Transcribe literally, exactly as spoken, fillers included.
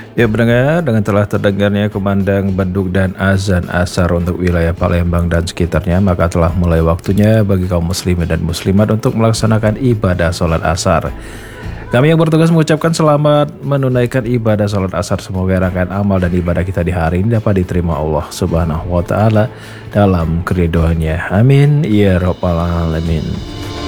Ya pendengar, dengan telah terdengarnya kumandang beduk dan azan asar untuk wilayah Palembang dan sekitarnya, maka telah mulai waktunya bagi kaum muslimin dan muslimat untuk melaksanakan ibadah sholat asar. Kami yang bertugas mengucapkan selamat menunaikan ibadah sholat asar. Semoga rangkaian amal dan ibadah kita di hari ini dapat diterima Allah Subhanahu wa Ta'ala dalam keridhoannya. Amin ya Rabbal Alamin.